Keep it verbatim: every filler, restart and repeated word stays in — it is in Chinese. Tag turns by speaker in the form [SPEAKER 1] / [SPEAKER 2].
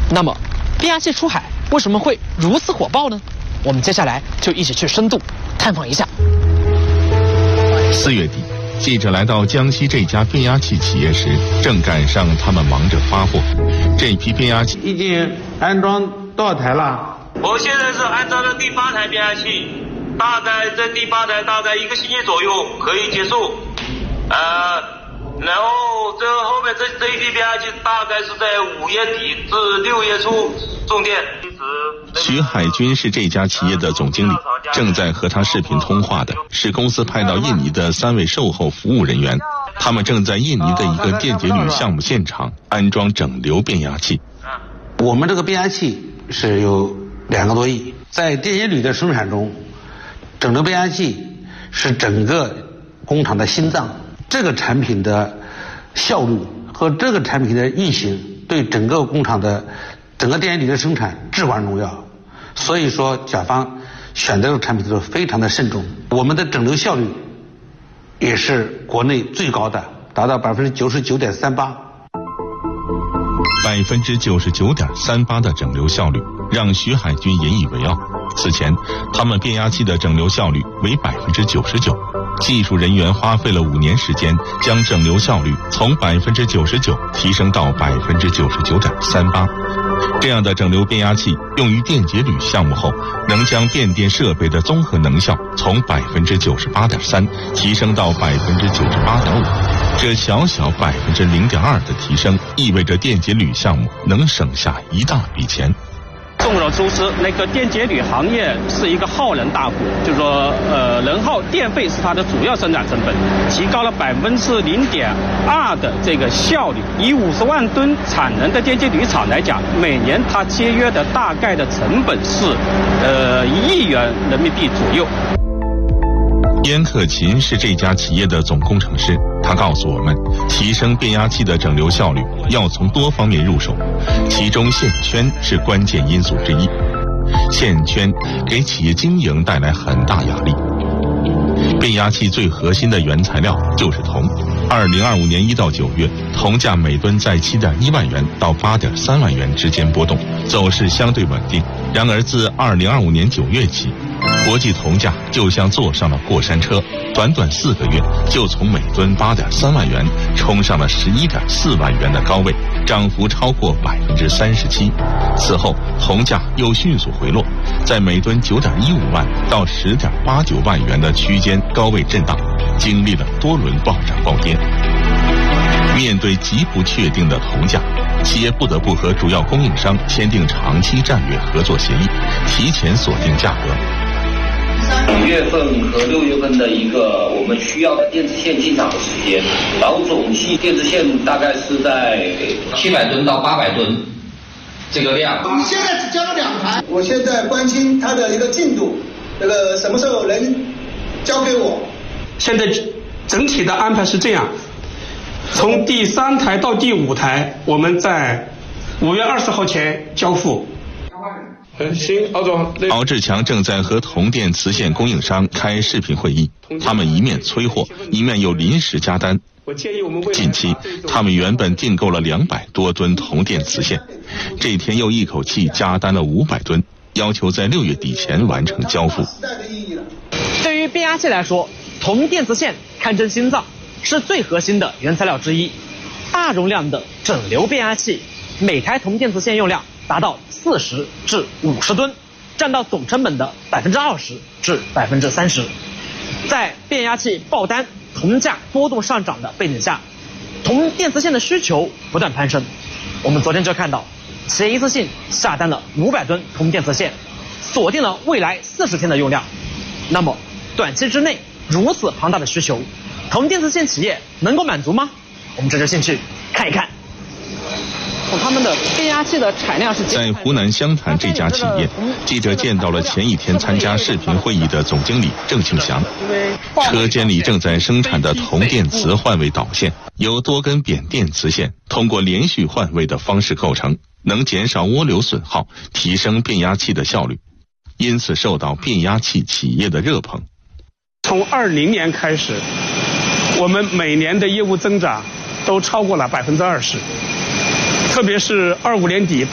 [SPEAKER 1] 那么，变压器出海为什么会如此火爆呢？我们接下来就一起去深度探访一下。
[SPEAKER 2] 四月底，记者来到江西这家变压器企业时，正赶上他们忙着发货。这批变压器
[SPEAKER 3] 已经安装多少台了？
[SPEAKER 4] 我现在是安装了第八台变压器，大概这第八台大概一个星期左右可以结束。呃，然后这后面这这一批变压器大概是在五月底至六月初送电。
[SPEAKER 2] 徐海军是这家企业的总经理，正在和他视频通话的是公司派到印尼的三位售后服务人员，他们正在印尼的一个电解铝项目现场安装整流变压器。
[SPEAKER 3] 我们这个变压器是有两个多亿，在电解铝的生产中，整流变压器是整个工厂的心脏。这个产品的效率和这个产品的运行对整个工厂的整个电解铝的生产至关重要，所以说甲方选择这个产品的时候非常的慎重。我们的整流效率也是国内最高的，达到百分之九十九点三八。
[SPEAKER 2] 百分之九十九点三八的整流效率让徐海军引以为傲。此前，他们变压器的整流效率为百分之九十九，技术人员花费了五年时间，将整流效率从百分之九十九提升到百分之九十九点三八。这样的整流变压器用于电解铝项目后，能将变电设备的综合能效从百分之九十八点三提升到百分之九十八点五。这小小百分之零点二的提升，意味着电解铝项目能省下一大笔钱。
[SPEAKER 5] 众所周知，那个电解铝行业是一个耗能大国，就是说，呃，能耗电费是它的主要生产成本，提高了百分之零点二的这个效率。以五十万吨产能的电解铝厂来讲，每年它节约的大概的成本是，呃，一亿元人民币左右。
[SPEAKER 2] 燕克勤是这家企业的总工程师，他告诉我们，提升变压器的整流效率要从多方面入手，其中线圈是关键因素之一。线圈给企业经营带来很大压力。变压器最核心的原材料就是铜。二零二五年一到九月，铜价每吨在七点一万元到八点三万元之间波动，走势相对稳定。然而自二零二五年九月起，国际铜价就像坐上了过山车，短短四个月就从每吨八点三万元冲上了十一点四万元的高位，涨幅超过百分之三十七。此后，铜价又迅速回落，在每吨九点一五万到十点八九万元的区间高位震荡，经历了多轮暴涨暴跌。面对极不确定的铜价，企业不得不和主要供应商签订长期战略合作协议，提前锁定价格。
[SPEAKER 6] 五月份和六月份的一个我们需要的电子线进场的时间，老总系电子线大概是在七百吨到八百吨这个量。
[SPEAKER 7] 我们现在只交了两台，我现在关心它的一个进度，这个什么时候能交给我？
[SPEAKER 8] 现在整体的安排是这样，从第三台到第五台，我们在五月二十号前交付。行，敖总。
[SPEAKER 2] 敖志强正在和铜电磁线供应商开视频会议，他们一面催货，一面又临时加单。近期，他们原本订购了两百多吨铜电磁线，这天又一口气加单了五百吨，要求在六月底前完成交付。
[SPEAKER 1] 对于变压器来说，铜电磁线堪称心脏，是最核心的原材料之一。大容量的整流变压器，每台铜电磁线用量达到四十至五十吨，占到总成本的百分之二十至百分之三十。在变压器爆单、铜价波动上涨的背景下，铜电磁线的需求不断攀升。我们昨天就看到，企业一次性下单了五百吨铜电磁线，锁定了未来四十天的用量。那么，短期之内如此庞大的需求，铜电磁线企业能够满足吗？我们这就进去看一看。他们的变压器的产量是
[SPEAKER 2] 在湖南湘潭这家企业，记者见到了前一天参加视频会议的总经理郑庆祥。车间里正在生产的铜电磁换位导线，由多根扁电磁线通过连续换位的方式构成，能减少涡流损耗，提升变压器的效率，因此受到变压器企业的热捧。
[SPEAKER 8] 从二零年开始，我们每年的业务增长都超过了百分之二十。特别是二五年底